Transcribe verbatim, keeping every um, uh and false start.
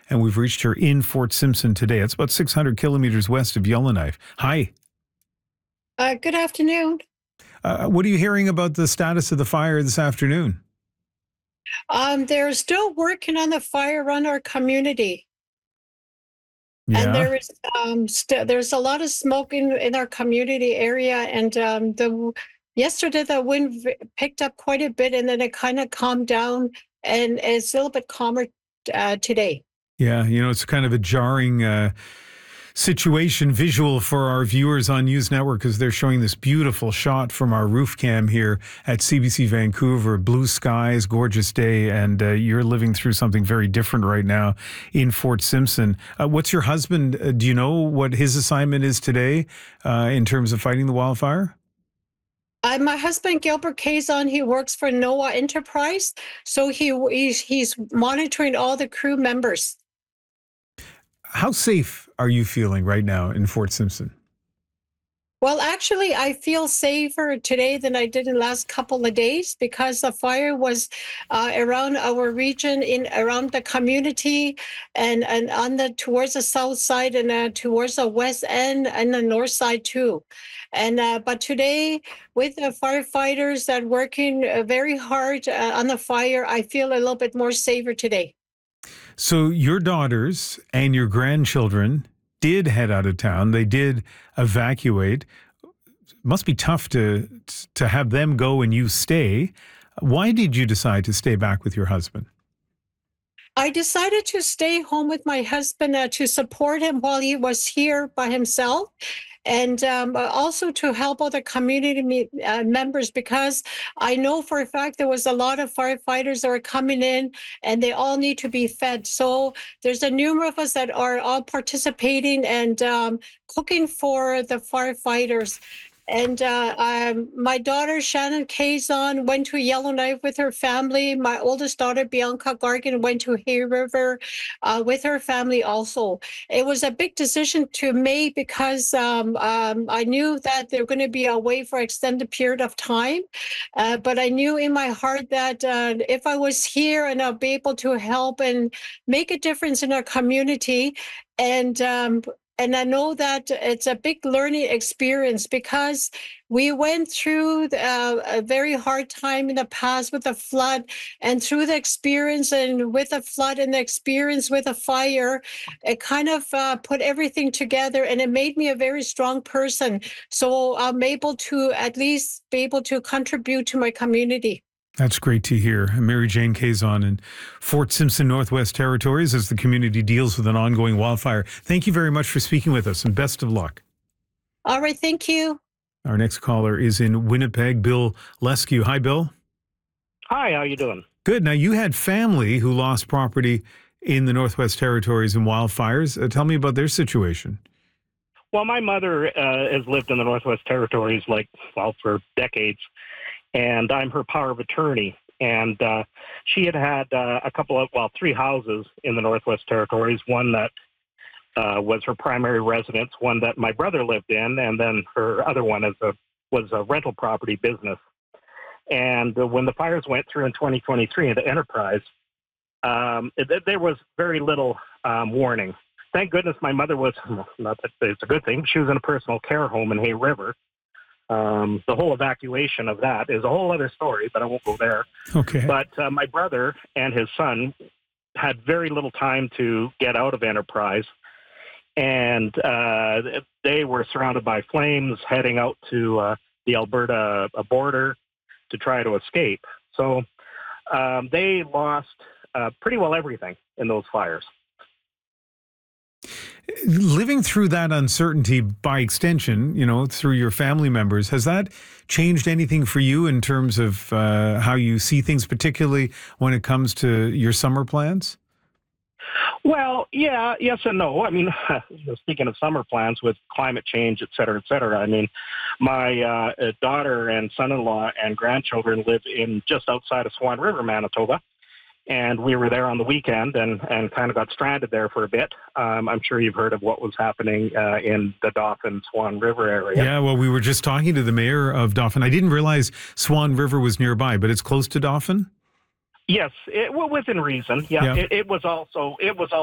and we've reached her in Fort Simpson today. It's about six hundred kilometers west of Yellowknife. Hi. Uh, good afternoon. Uh, what are you hearing about the status of the fire this afternoon? Um, they're still working on the fire around our community, and Yeah. there is um, st- there's a lot of smoke in, in our community area. And um, the yesterday the wind v- picked up quite a bit, and then it kind of calmed down, and it's a little bit calmer uh, today. Yeah, you know, it's kind of a jarring uh, situation visual for our viewers on News Network because they're showing this beautiful shot from our roof cam here at C B C Vancouver. Blue skies, gorgeous day, and uh, you're living through something very different right now in Fort Simpson. Uh, what's your husband? Uh, do you know what his assignment is today uh, in terms of fighting the wildfire? Uh, my husband Gilbert Kazon, he works for NOAA Enterprise, so he he's, he's monitoring all the crew members. How safe are you feeling right now in Fort Simpson? Well, actually, I feel safer today than I did in the last couple of days because the fire was uh, around our region, in around the community, and and on the towards the south side and uh, towards the west end and the north side too. And uh, but today, with the firefighters that working uh, very hard uh, on the fire, I feel a little bit more safer today. So your daughters and your grandchildren did head out of town. They did evacuate. Must be tough to to have them go and you stay. Why did you decide to stay back with your husband? I decided to stay home with my husband uh, to support him while he was here by himself, and um, also to help other community me- uh, members, because I know for a fact there was a lot of firefighters that are coming in and they all need to be fed. So there's a number of us that are all participating and um, cooking for the firefighters. And uh, um, my daughter, Shannon Kazon, went to Yellowknife with her family. My oldest daughter, Bianca Gargan, went to Hay River uh, with her family also. It was a big decision to make because um, um, I knew that they're going to be away for an extended period of time. Uh, but I knew in my heart that uh, if I was here and I'll be able to help and make a difference in our community, and um, and I know that it's a big learning experience because we went through uh, a very hard time in the past with the flood, and through the experience and with the flood and the experience with the fire, it kind of uh, put everything together, and it made me a very strong person. So I'm able to at least be able to contribute to my community. That's great to hear. Mary Jane Kazon in Fort Simpson, Northwest Territories, as the community deals with an ongoing wildfire. Thank you very much for speaking with us, and best of luck. All right, thank you. Our next caller is in Winnipeg, Bill Lescue. Hi, Bill. Hi, how you doing? Good. Now, you had family who lost property in the Northwest Territories in wildfires. Uh, tell me about their situation. Well, my mother uh, has lived in the Northwest Territories, like, well, for decades, and I'm her power of attorney. And uh, she had had uh, a couple of, well, three houses in the Northwest Territories, one that uh, was her primary residence, one that my brother lived in, and then her other one is a, was a rental property business. And uh, when the fires went through in twenty twenty-three into Enterprise, um, it, there was very little um, warning. Thank goodness my mother was, not that it's a good thing, she was in a personal care home in Hay River. Um, the whole evacuation of that is a whole other story, but I won't go there. Okay. But uh, my brother and his son had very little time to get out of Enterprise, and uh, they were surrounded by flames heading out to uh, the Alberta border to try to escape. So um, they lost uh, pretty well everything in those fires. Living through that uncertainty by extension, you know, through your family members, has that changed anything for you in terms of uh, how you see things, particularly when it comes to your summer plans? Well, yeah, yes and no. I mean, speaking of summer plans with climate change, et cetera, et cetera, I mean, my uh, daughter and son-in-law and grandchildren live in just outside of Swan River, Manitoba. And we were there on the weekend and, and kind of got stranded there for a bit. Um, I'm sure you've heard of what was happening uh, in the Dauphin Swan River area. Yeah, well, we were just talking to the mayor of Dauphin. I didn't realize Swan River was nearby, but it's close to Dauphin? Yes, it, well, within reason. Yeah, yeah. It, it was also it was. Also